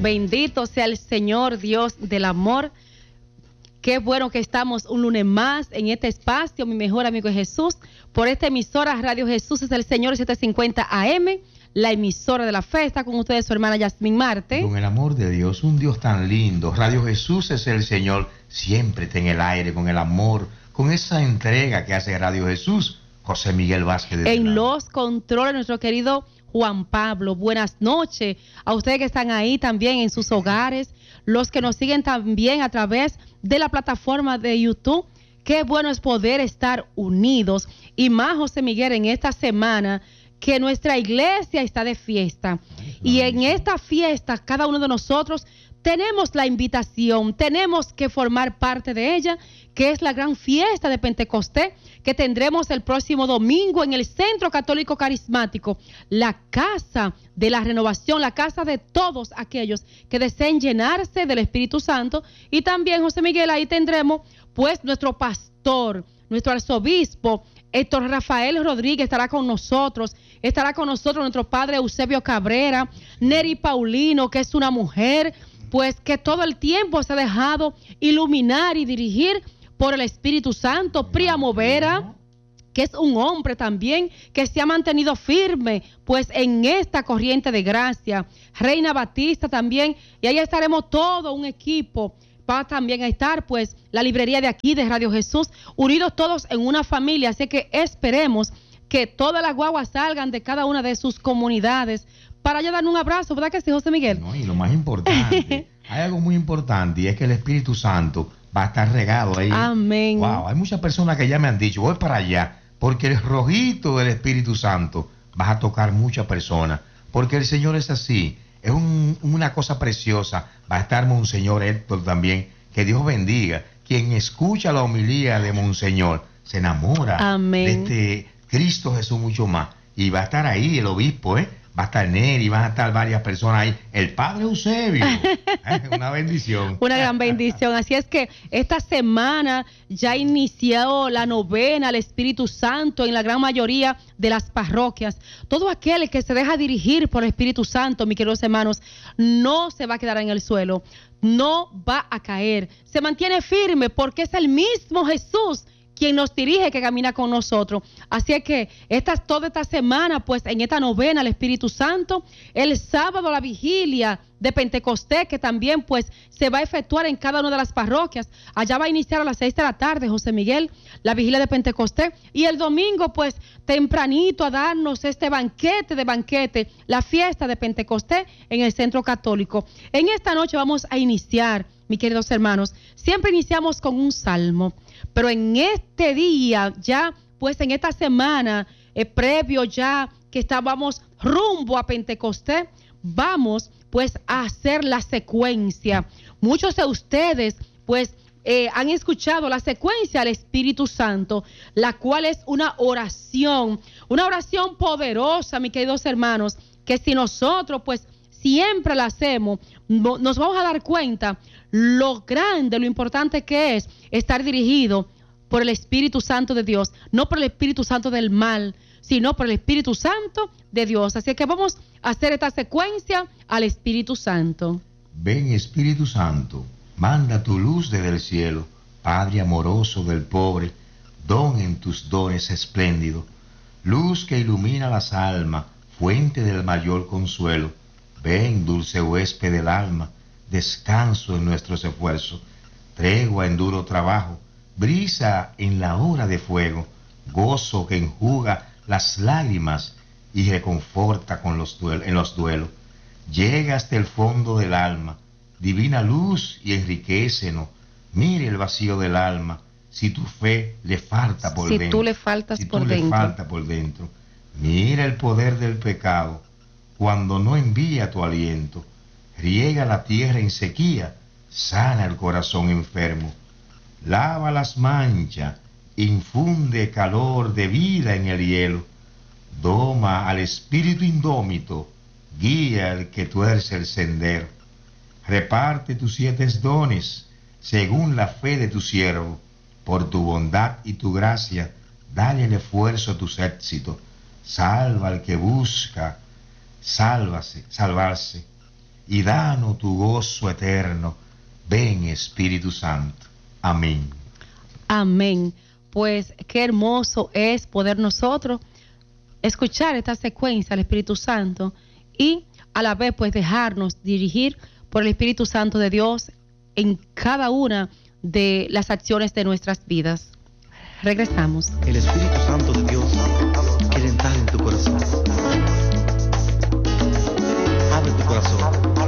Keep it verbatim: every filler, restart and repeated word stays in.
Bendito sea el Señor, Dios del amor. Qué bueno que estamos un lunes más en este espacio, mi mejor amigo es Jesús, por esta emisora Radio Jesús es el Señor setecientos cincuenta A M, la emisora de la fe. Está con ustedes su hermana Yasmín Marte. Con el amor de Dios, un Dios tan lindo. Radio Jesús es el Señor, siempre está en el aire, con el amor, con esa entrega que hace Radio Jesús. José Miguel Vázquez. De en los controles, nuestro querido Juan Pablo. Buenas noches a ustedes que están ahí también en sus hogares, los que nos siguen también a través de la plataforma de YouTube. Qué bueno es poder estar unidos. Y más, José Miguel, en esta semana que nuestra iglesia está de fiesta. Y en esta fiesta, cada uno de nosotros tenemos la invitación, tenemos que formar parte de ella, que es la gran fiesta de Pentecostés, que tendremos el próximo domingo en el Centro Católico Carismático, la casa de la renovación, la casa de todos aquellos que deseen llenarse del Espíritu Santo. Y también, José Miguel, ahí tendremos pues nuestro pastor, nuestro arzobispo, Héctor Rafael Rodríguez estará con nosotros, estará con nosotros nuestro padre Eusebio Cabrera, Neri Paulino, que es una mujer pues que todo el tiempo se ha dejado iluminar y dirigir por el Espíritu Santo. Príamo Vera, que es un hombre también que se ha mantenido firme pues en esta corriente de gracia. Reina Batista también, y ahí estaremos todo un equipo. Va también a estar pues la librería de aquí de Radio Jesús, unidos todos en una familia, así que esperemos que todas las guaguas salgan de cada una de sus comunidades para allá dar un abrazo, ¿verdad que sí, José Miguel? No, y lo más importante, hay algo muy importante y es que el Espíritu Santo va a estar regado ahí. Amén. Wow, hay muchas personas que ya me han dicho, voy para allá, porque el rojito del Espíritu Santo va a tocar muchas personas, porque el Señor es así, es un, una cosa preciosa. Va a estar Monseñor Héctor también, que Dios bendiga. Quien escucha la homilía de Monseñor se enamora. Amén. De este Cristo Jesús mucho más. Y va a estar ahí el obispo, ¿eh? Va a estar Neri, van a estar varias personas ahí. El padre Eusebio. ¿Eh? Una bendición. Una gran bendición. Así es que esta semana ya inició la novena al Espíritu Santo en la gran mayoría de las parroquias. Todo aquel que se deja dirigir por el Espíritu Santo, mis queridos hermanos, no se va a quedar en el suelo. No va a caer. Se mantiene firme porque es el mismo Jesús quien nos dirige, que camina con nosotros. Así es que esta, toda esta semana, pues en esta novena al Espíritu Santo, el sábado la vigilia de Pentecostés, que también pues se va a efectuar en cada una de las parroquias. Allá va a iniciar a las seis de la tarde, José Miguel, la vigilia de Pentecostés. Y el domingo pues tempranito a darnos este banquete de banquete, la fiesta de Pentecostés en el Centro Católico. En esta noche vamos a iniciar, mis queridos hermanos, siempre iniciamos con un salmo, pero en este día, ya pues en esta semana, eh, previo ya que estábamos rumbo a Pentecostés, vamos pues a hacer la secuencia. Muchos de ustedes pues eh, han escuchado la secuencia al Espíritu Santo, la cual es una oración, una oración poderosa, mis queridos hermanos, que si nosotros pues siempre la hacemos, no, nos vamos a dar cuenta lo grande, lo importante que es estar dirigido por el Espíritu Santo de Dios, no por el Espíritu Santo del mal, sino por el Espíritu Santo de Dios. Así que vamos a hacer esta secuencia al Espíritu Santo. Ven, Espíritu Santo, manda tu luz desde el cielo, Padre amoroso del pobre, don en tus dones espléndido, luz que ilumina las almas, fuente del mayor consuelo. Ven, dulce huésped del alma, descanso en nuestros esfuerzos, tregua en duro trabajo, brisa en la hora de fuego, gozo que enjuga las lágrimas y reconforta con los duelos, en los duelos. Llega hasta el fondo del alma, divina luz, y enriquécenos. Mire el vacío del alma, si tu fe le falta por si dentro. Tú le faltas si por tú dentro. le falta por dentro. Mira el poder del pecado, cuando no envía tu aliento. Riega la tierra en sequía, sana el corazón enfermo. Lava las manchas, infunde calor de vida en el hielo. Doma al espíritu indómito, guía al que tuerce el sendero. Reparte tus siete dones, según la fe de tu siervo. Por tu bondad y tu gracia, dale el esfuerzo a tus éxitos. Salva al que busca, sálvase, salvarse. y danos tu gozo eterno. Ven, Espíritu Santo. Amén. Amén. Pues qué hermoso es poder nosotros escuchar esta secuencia del Espíritu Santo y a la vez pues dejarnos dirigir por el Espíritu Santo de Dios en cada una de las acciones de nuestras vidas. Regresamos. El Espíritu Santo de Dios quiere entrar en tu corazón. Abre tu corazón.